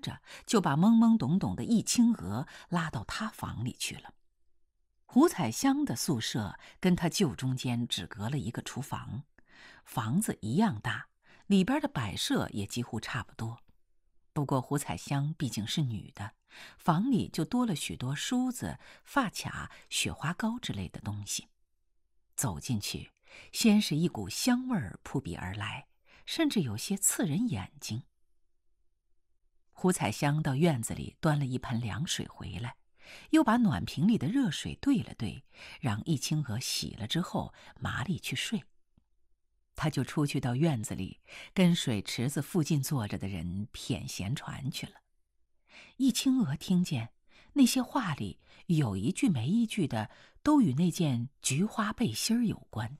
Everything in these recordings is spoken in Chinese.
着，就把懵懵懂懂的易清娥拉到他房里去了。胡彩香的宿舍跟他舅中间只隔了一个厨房，房子一样大，里边的摆设也几乎差不多。不过胡彩香毕竟是女的，房里就多了许多梳子、发卡、雪花膏之类的东西。走进去，先是一股香味儿扑鼻而来，甚至有些刺人眼睛。胡彩香到院子里端了一盆凉水回来，又把暖瓶里的热水兑了兑，让易清娥洗了之后麻利去睡。他就出去到院子里，跟水池子附近坐着的人谝闲传去了。易清娥听见那些话里有一句没一句的，都与那件菊花背心有关。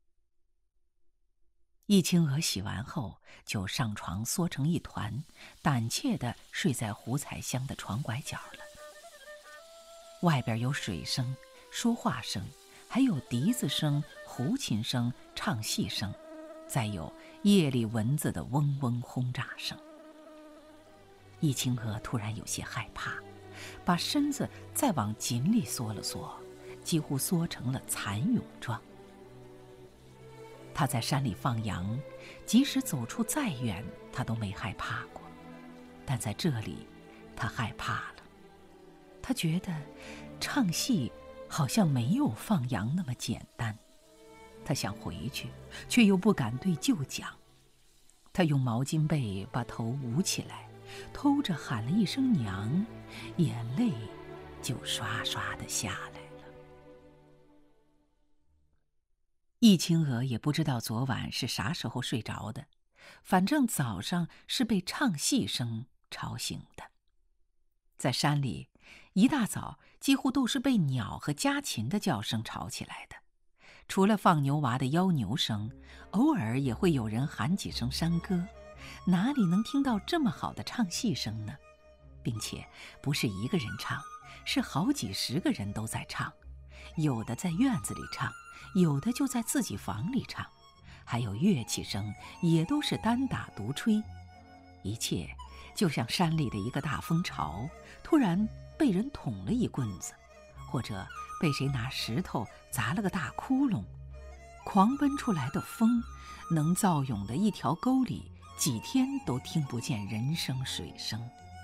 易清娥洗完后就上床缩成一团，胆怯地睡在胡彩香的床拐角了。外边有水声、说话声，还有笛子声、胡琴声、唱戏声，再有夜里蚊子的嗡嗡轰炸声。易清娥突然有些害怕，把身子再往井里缩了缩，几乎缩成了蚕蛹状。他在山里放羊，即使走出再远，他都没害怕过，但在这里，他害怕了。他觉得唱戏好像没有放羊那么简单。他想回去，却又不敢对舅讲。他用毛巾被把头捂起来，偷着喊了一声娘，眼泪就刷刷地下来了。易清娥也不知道昨晚是啥时候睡着的，反正早上是被唱戏声吵醒的。在山里，一大早几乎都是被鸟和家禽的叫声吵起来的。除了放牛娃的吆牛声，偶尔也会有人喊几声山歌，哪里能听到这么好的唱戏声呢？并且不是一个人唱，是好几十个人都在唱，有的在院子里唱，有的就在自己房里唱，还有乐器声也都是单打独吹。一切就像山里的一个大风潮，突然被人捅了一棍子，或者被谁拿石头砸了个大窟窿，狂奔出来的风能造涌的一条沟里，几天都听不见人声水声。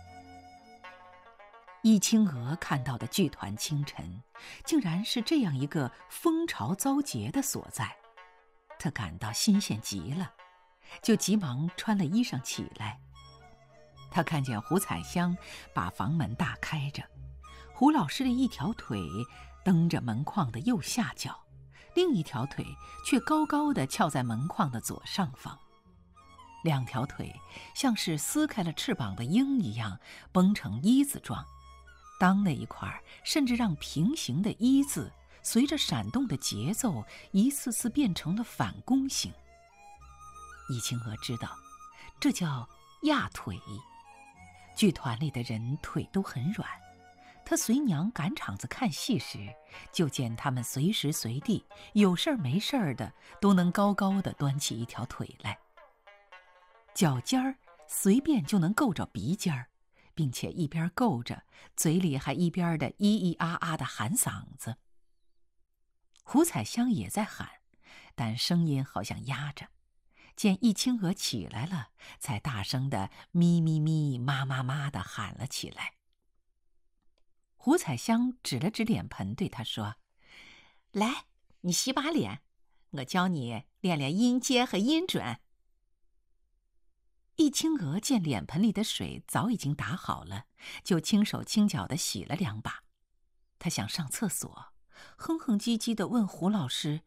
易清娥看到的剧团清晨，竟然是这样一个风潮遭劫的所在，她感到新鲜极了，就急忙穿了衣裳起来。她看见胡彩香把房门大开着，胡老师的一条腿蹬着门框的右下角，另一条腿却高高地翘在门框的左上方。两条腿像是撕开了翅膀的鹰一样绷成一字状，裆那一块甚至让平行的一字随着闪动的节奏一次次变成了反弓形。易清娥知道这叫压腿。剧团里的人腿都很软，她随娘赶场子看戏时，就见他们随时随地有事儿没事儿的都能高高的端起一条腿来，脚尖儿随便就能够着鼻尖儿，并且一边够着，嘴里还一边的咿咿啊啊的喊嗓子。胡彩香也在喊，但声音好像压着。见易清娥起来了，才大声的咪咪咪妈妈妈的喊了起来。胡彩香指了指脸盆，对她说：“来，你洗把脸，我教你练练音阶和音准。”易清娥见脸盆里的水早已经打好了，就轻手轻脚地洗了2把。她想上厕所，哼哼唧唧地问胡老师：“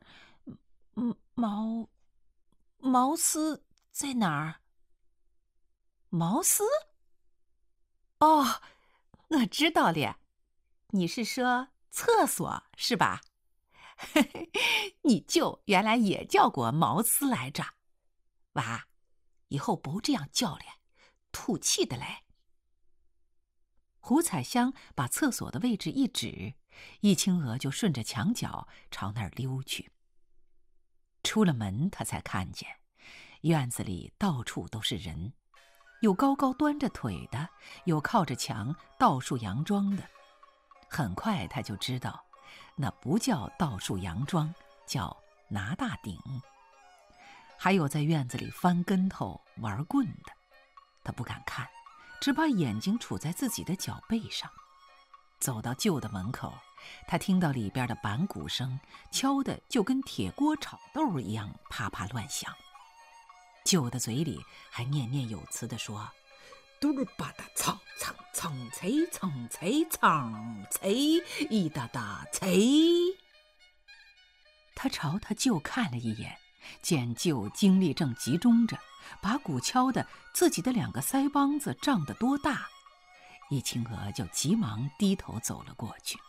毛丝在哪儿？”“毛丝？哦，我知道了，你是说厕所是吧？你舅原来也叫过毛丝来着。娃，以后不这样叫了，吐气的嘞。”胡彩香把厕所的位置一指，易清娥就顺着墙角朝那儿溜去。出了门，他才看见院子里到处都是人， 有高高端着腿的，有靠着墙倒竖佯装的。很快他就知道，那不叫倒竖佯装，叫拿大顶。还有在院子里翻跟头玩棍的，他不敢看，只把眼睛杵在自己的脚背上。走到旧的门口，他听到里边的板鼓声敲得就跟铁锅炒豆一样，啪啪乱响。旧的嘴里还念念有词地说：“嘟噜吧哒蹭蹭蹭啐蹭啐蹭啐一哒哒啐。”他朝他舅看了一眼，见舅精力正集中着，把鼓敲得自己的2个腮帮子胀得多大，易清娥就急忙低头走了过去。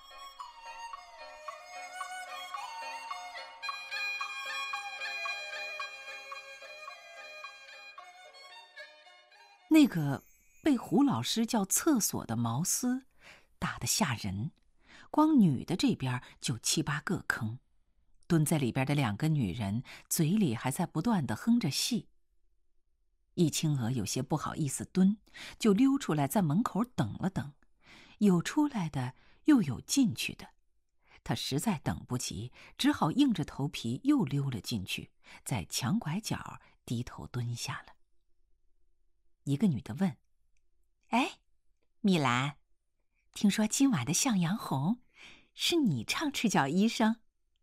那个被胡老师叫厕所的茅丝大得吓人，光女的这边就7、8个坑，蹲在里边的2个女人嘴里还在不断地哼着戏。易清娥有些不好意思蹲，就溜出来在门口等了等，有出来的又有进去的，她实在等不及，只好硬着头皮又溜了进去，在墙拐角低头蹲下了。一个女的问：“哎，米兰，听说今晚的向阳红是你唱赤脚医生？”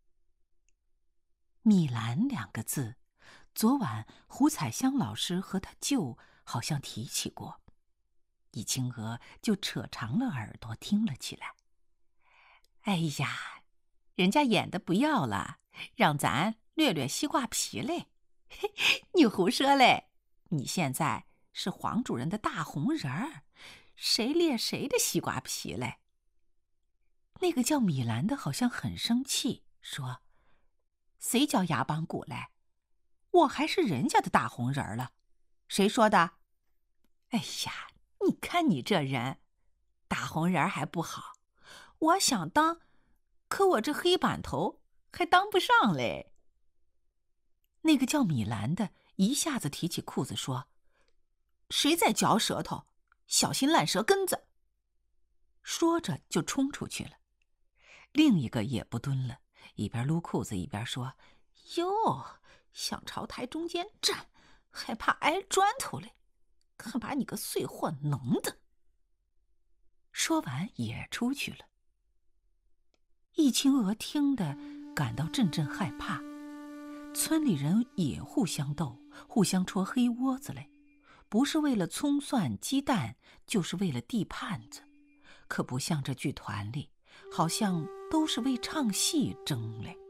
米兰2个字，昨晚胡彩香老师和他舅好像提起过，易清娥就扯长了耳朵听了起来。哎呀，人家演的不要了，让咱略略西瓜皮嘞。你胡说嘞，你现在是黄主任的大红人儿，谁裂谁的西瓜皮嘞？那个叫米兰的好像很生气，说：“谁叫牙帮鼓嘞？我还是人家的大红人儿了，谁说的？哎呀，你看你这人，大红人儿还不好，我想当，可我这黑板头还当不上嘞。”那个叫米兰的一下子提起裤子说：“谁在嚼舌头？小心烂舌根子！”说着就冲出去了。另一个也不蹲了，一边撸裤子一边说：“哟，想朝台中间站，还怕挨砖头嘞，可把你个碎货能的！”说完也出去了。易清娥听得感到阵阵害怕，村里人也互相斗，互相戳黑窝子嘞，不是为了葱蒜鸡蛋，就是为了地盘子，可不像这剧团里，好像都是为唱戏争嘞。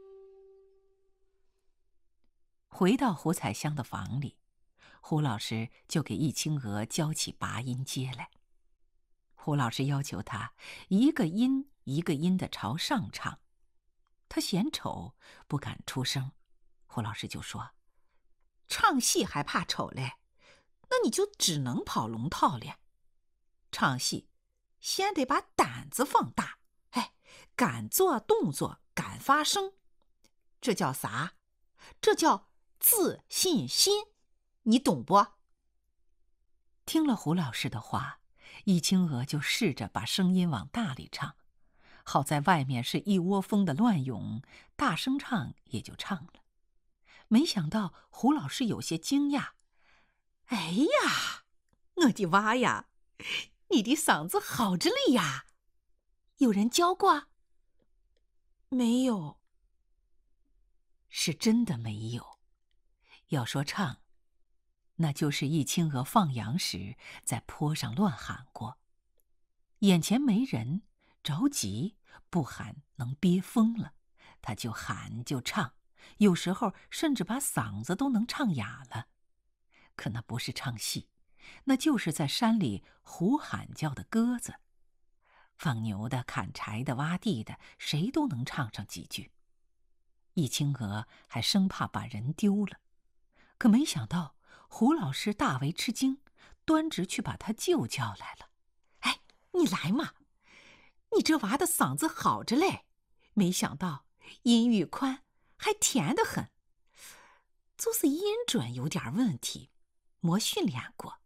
回到胡彩香的房里，胡老师就给易清娥教起拔音阶来。胡老师要求他一个音一个音的朝上唱，他嫌丑，不敢出声。胡老师就说：“唱戏还怕丑嘞？那你就只能跑龙套练。唱戏先得把胆子放大，敢做动作，敢发声，这叫啥？这叫自信心，你懂不？”听了胡老师的话，易清娥就试着把声音往大里唱，好在外面是一窝蜂的乱涌，大声唱也就唱了。没想到胡老师有些惊讶：“哎呀，我的娃呀，你的嗓子好着哩呀！有人教过？”“没有。”是真的没有。要说唱，那就是易清娥放羊时在坡上乱喊过。眼前没人，着急，不喊能憋疯了，他就喊就唱，有时候甚至把嗓子都能唱哑了。可那不是唱戏，那就是在山里胡喊叫的鸽子。放牛的、砍柴的、挖地的，谁都能唱上几句。易清娥还生怕把人丢了，可没想到胡老师大为吃惊，端直去把他舅叫来了。“哎，你来嘛，你这娃的嗓子好着嘞，没想到音域宽，还甜得很，就是音准有点问题，没训练过。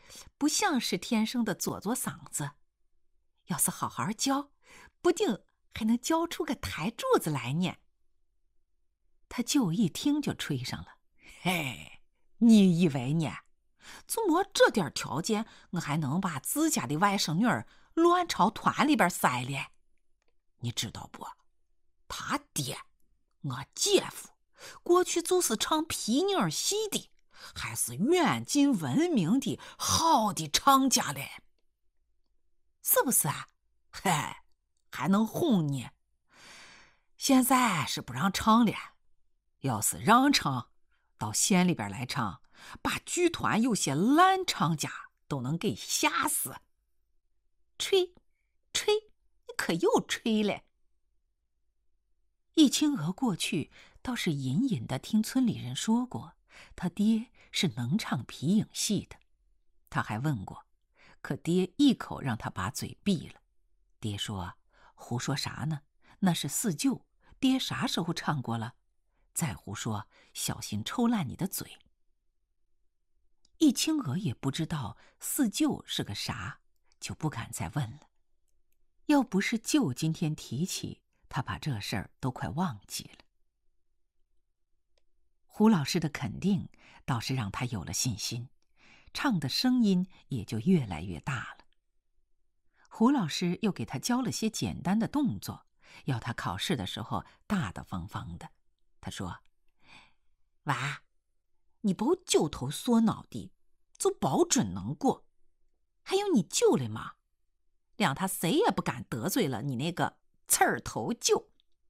不像是天生的做作嗓子。要是好好教，不定还能教出个台柱子来呢。他舅一听就吹上了：“嘿，你以为呢？就我这点条件，我还能把自家的外甥女儿乱朝团里边塞了？你知道不？他爹，我姐夫，过去就是唱皮影戏的，还是远近闻名的好的唱家嘞，是不是啊？嘿，还能哄你。现在是不让唱了，要是让唱，到县里边来唱，把剧团有些烂唱家都能给吓死。吹，吹，你可又吹了。”易清娥过去倒是隐隐地听村里人说过，他爹是能唱皮影戏的。他还问过，可爹一口让他把嘴闭了。爹说：“胡说啥呢？那是四舅，爹啥时候唱过了？再胡说，小心抽烂你的嘴。”易清娥也不知道四舅是个啥，就不敢再问了。要不是舅今天提起，他把这事儿都快忘记了。胡老师的肯定倒是让他有了信心，唱的声音也就越来越大了。胡老师又给他教了些简单的动作，要他考试的时候大大方方的。他说：“娃，你别揪头缩脑的，就保准能过。还有你舅嘞嘛，让他谁也不敢得罪了你那个刺儿头舅。”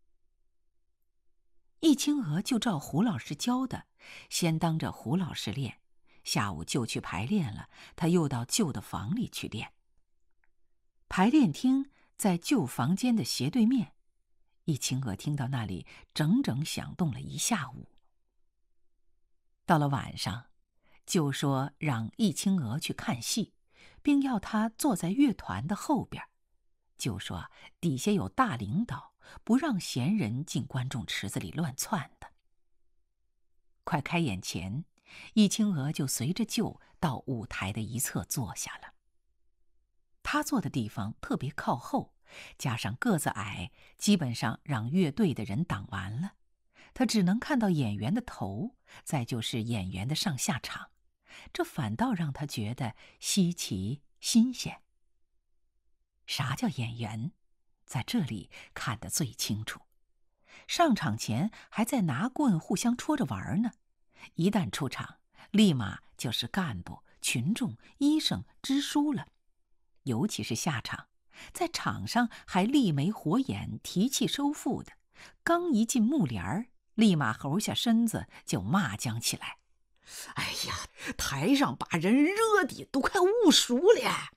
易清娥就照胡老师教的，先当着胡老师练，下午就去排练了，他又到舅的房里去练。排练厅在舅房间的斜对面，易清娥听到那里整整响动了一下午。到了晚上，舅说让易清娥去看戏，并要她坐在乐团的后边。舅说底下有大领导，不让闲人进观众池子里乱窜的。快开演前，易清娥就随着舅到舞台的一侧坐下了。他坐的地方特别靠后，加上个子矮，基本上让乐队的人挡完了，他只能看到演员的头，再就是演员的上下场，这反倒让他觉得稀奇新鲜。啥叫演员？在这里看得最清楚。上场前还在拿棍互相戳着玩呢，一旦出场，立马就是干部、群众、医生、支书了。尤其是下场，在场上还立眉活眼、提气收腹的，刚一进幕帘儿，立马猴下身子就骂将起来：“哎呀，台上把人热的都快捂熟了！”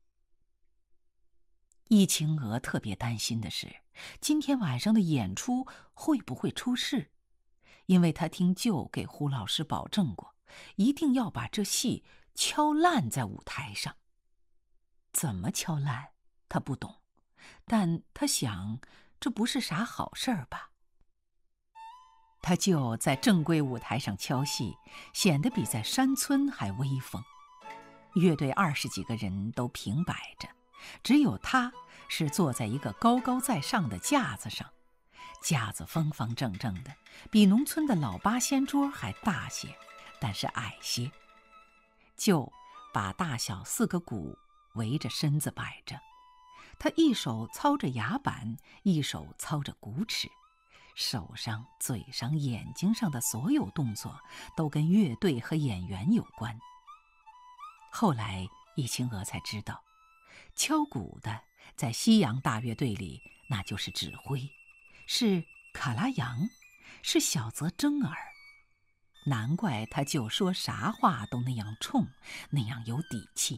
易清娥特别担心的是，今天晚上的演出会不会出事？因为他听舅给胡老师保证过，一定要把这戏敲烂在舞台上。怎么敲烂，他不懂，但他想，这不是啥好事儿吧？他舅在正规舞台上敲戏，显得比在山村还威风。乐队20几个人都平摆着，只有他是坐在一个高高在上的架子上，架子方方正正的，比农村的老八仙桌还大些，但是矮些。舅把大小4个鼓围着身子摆着，他一手操着牙板，一手操着鼓尺，手上、嘴上、眼睛上的所有动作都跟乐队和演员有关。后来易清娥才知道，敲鼓的在西洋大乐队里那就是指挥，是卡拉扬，是小泽征尔。难怪他就说啥话都那样冲，那样有底气。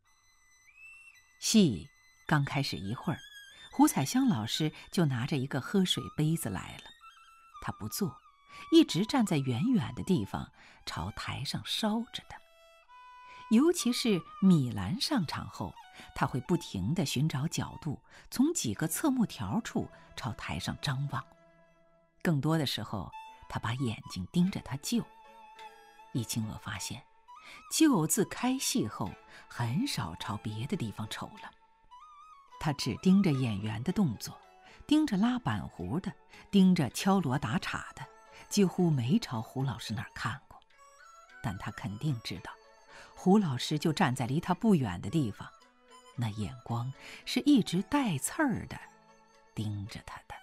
戏刚开始一会儿，胡彩香老师就拿着一个喝水杯子来了。他不坐，一直站在远远的地方，朝台上烧着的。尤其是米兰上场后，他会不停地寻找角度，从几个侧幕条处朝台上张望。更多的时候，他把眼睛盯着他舅。易清娥发现， 舅自开戏后很少朝别的地方瞅了，他只盯着演员的动作，盯着拉板胡的，盯着敲锣打镲的，几乎没朝胡老师那儿看过。但他肯定知道，胡老师就站在离他不远的地方，那眼光是一直带刺儿的盯着他的。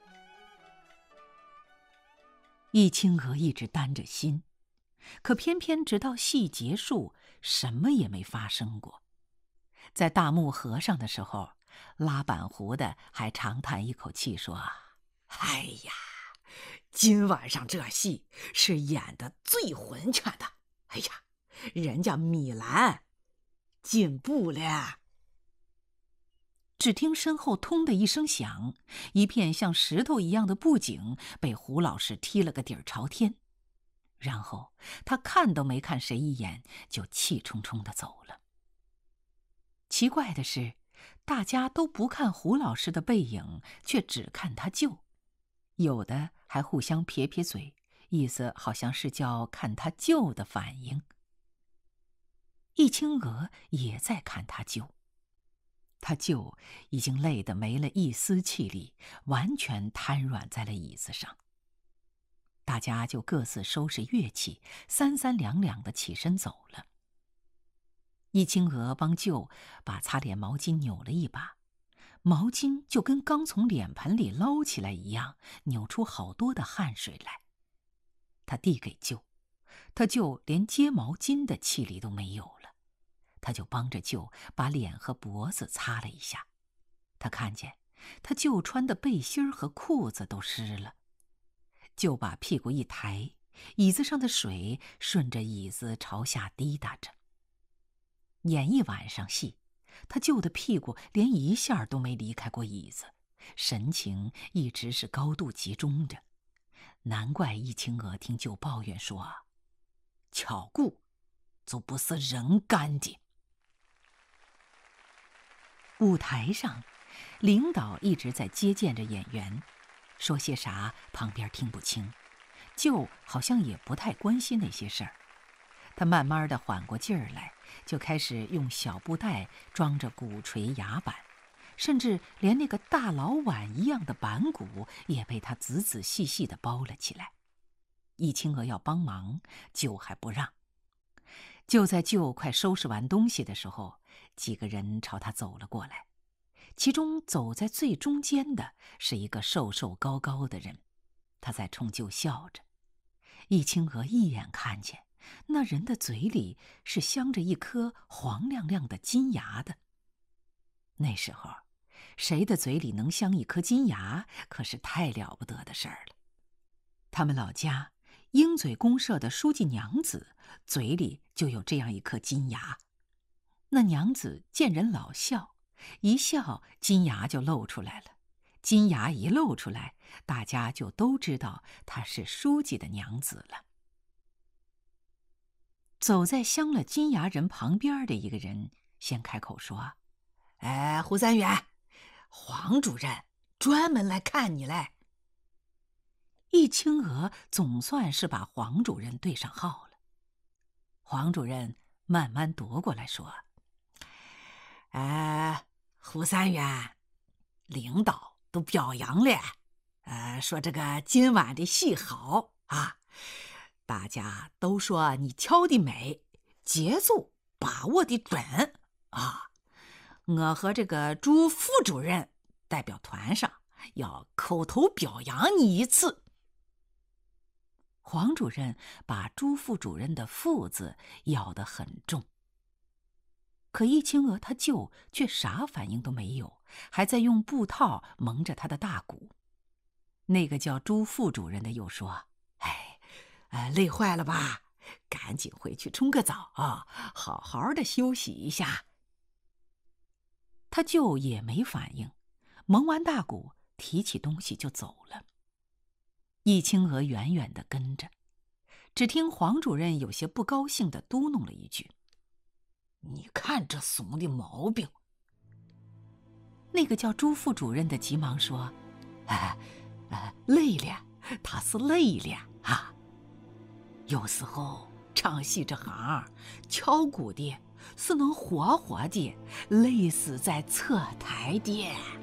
易清娥一直担着心，可偏偏直到戏结束，什么也没发生过。在大幕合上的时候，拉板胡的还长叹一口气说：“哎呀，今晚上这戏是演得最浑全的。哎呀，人家米兰进步了。”只听身后通的一声响，一片像石头一样的布景被胡老师踢了个底儿朝天，然后他看都没看谁一眼，就气冲冲地走了。奇怪的是，大家都不看胡老师的背影，却只看他舅，有的还互相撇撇嘴，意思好像是叫看他舅的反应。易清娥也在看他舅，他舅已经累得没了一丝气力，完全瘫软在了椅子上。大家就各自收拾乐器，三三两两地起身走了。易清娥帮舅把擦脸毛巾扭了一把，毛巾就跟刚从脸盆里捞起来一样，扭出好多的汗水来。他递给舅，他舅连接毛巾的气力都没有了，他就帮着舅把脸和脖子擦了一下。他看见他舅穿的背心和裤子都湿了，就把屁股一抬，椅子上的水顺着椅子朝下滴答着。演一晚上戏，他舅的屁股连一下都没离开过椅子，神情一直是高度集中着。难怪易清娥听舅抱怨说：“巧顾就不是人干的。”舞台上，领导一直在接见着演员，说些啥旁边听不清，舅好像也不太关心那些事儿。他慢慢地缓过劲儿来，就开始用小布袋装着鼓槌牙板，甚至连那个大老碗一样的板鼓也被他仔仔细细地包了起来。易清娥要帮忙，舅还不让。就在舅快收拾完东西的时候，几个人朝他走了过来，其中走在最中间的是一个瘦瘦高高的人，他在冲舅笑着。易清娥一眼看见那人的嘴里是镶着一颗黄亮亮的金牙的。那时候，谁的嘴里能镶一颗金牙，可是太了不得的事儿了。他们老家鹰嘴公社的书记娘子嘴里就有这样一颗金牙。那娘子见人老笑，一笑金牙就露出来了。金牙一露出来，大家就都知道她是书记的娘子了。走在镶了金牙人旁边的一个人先开口说：“胡三元，黄主任专门来看你来。”易清娥总算是把黄主任对上号了。黄主任慢慢夺过来说：“胡三元，领导都表扬了，说这个今晚的戏好啊。大家都说你敲的美，节奏把握的准啊！我和这个朱副主任代表团上要口头表扬你一次。”黄主任把朱副主任的“副”字咬得很重，可易清娥他舅却啥反应都没有，还在用布套蒙着他的大鼓。那个叫朱副主任的又说：“累坏了吧？赶紧回去冲个澡，好好的休息一下。”他舅也没反应，蒙完大鼓，提起东西就走了。易清娥远远地跟着，只听黄主任有些不高兴地嘟哝了一句：“你看这怂的毛病。”那个叫朱副主任的急忙说：“累了，他是累了啊。有时候唱戏这行，敲鼓的是能活活的累死在侧台的。